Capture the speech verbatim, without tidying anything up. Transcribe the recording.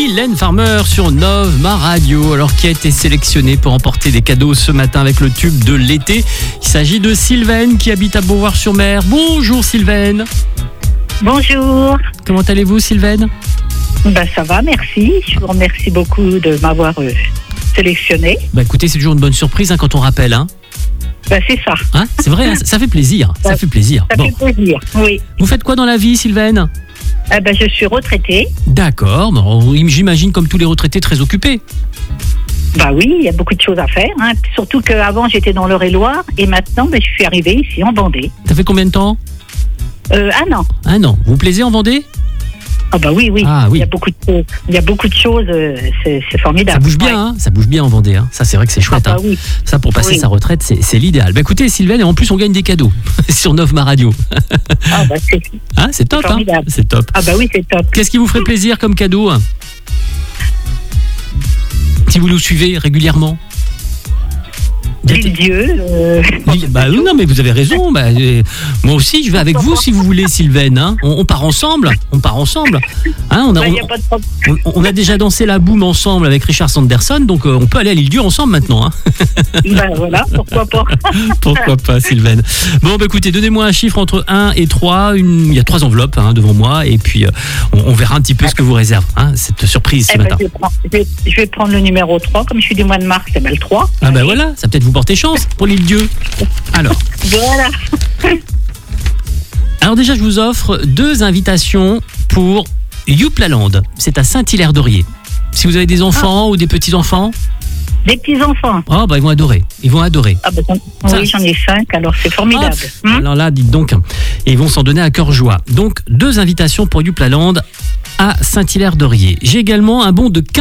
Mylène Farmer sur Nove, ma radio. Alors, qui a été sélectionné pour emporter des cadeaux ce matin avec le tube de l'été? Il s'agit de Sylvaine qui habite à Beauvoir-sur-Mer. Bonjour Sylvaine. Bonjour. Comment allez-vous Sylvaine? Ben, ça va, merci. Je vous remercie beaucoup de m'avoir euh, sélectionné. Bah écoutez, c'est toujours une bonne surprise hein, quand on rappelle. Hein. Ben, c'est ça. Hein, c'est vrai, hein, ça fait plaisir. Ça, ça fait plaisir. Ça bon. fait plaisir, oui. Vous faites quoi dans la vie Sylvaine? Eh ben, je suis retraitée. D'accord, bon, j'imagine comme tous les retraités très occupés. Bah oui, il y a beaucoup de choses à faire. Hein. Surtout qu'avant, j'étais dans l'Eure-et-Loire et maintenant, ben, je suis arrivée ici en Vendée. Ça fait combien de temps? euh, Un an. Un an. Vous vous plaisez en Vendée? Ah bah oui, oui. Ah, oui. Il y a beaucoup de choses. Il y a beaucoup de choses. euh, C'est, c'est formidable. Ça bouge bien, Ouais. hein, ça bouge bien en Vendée. Hein. Ça, c'est vrai que c'est chouette. Ah bah hein. oui. Ça, pour passer Oui. sa retraite, c'est, c'est l'idéal. Bah écoutez, Sylvaine, et en plus, on gagne des cadeaux sur Nove, ma radio. Ah bah c'est, Hein, c'est top, hein. formidable. C'est top. ah bah oui, c'est top. Qu'est-ce qui vous ferait plaisir comme cadeau hein, si vous nous suivez régulièrement? L'île Dieu. euh, Bah oui, non, mais vous avez raison. Bah, euh, moi aussi, je vais avec vous si vous voulez, Sylvaine. Hein. On, on part ensemble. On part ensemble. Hein, on, a, bah, on, y a pas de problème. on- on a déjà dansé la boum ensemble avec Richard Sanderson, donc euh, on peut aller à l'île Dieu ensemble maintenant. Hein. Ben voilà, pourquoi pas. Pourquoi pas, Sylvaine? Bon, bah écoutez, donnez-moi un chiffre entre un et trois. Une... Il y a trois enveloppes hein, devant moi, et puis euh, on, on verra un petit peu ce que vous réserve, hein, cette surprise ce Eh ben, matin. je, vais prendre, je, vais, je vais prendre le numéro trois. Comme je suis du mois de mars, c'est ben le trois. Ah bah voilà, ça peut-être vous porter chance pour l'île Dieu. Alors, Voilà. alors déjà, je vous offre deux invitations pour Youplaland. C'est à Saint-Hilaire-d'Orier. Si vous avez des enfants ou des petits-enfants, Des petits-enfants. oh bah ils vont adorer. Ils vont adorer. Ah ben, Ça- oui, j'en ai cinq, alors c'est formidable. Hop. Hum Alors là, dites donc, et ils vont s'en donner à cœur joie. Donc, deux invitations pour Youplaland à Saint-Hilaire-d'Orier. J'ai également un bon de quinze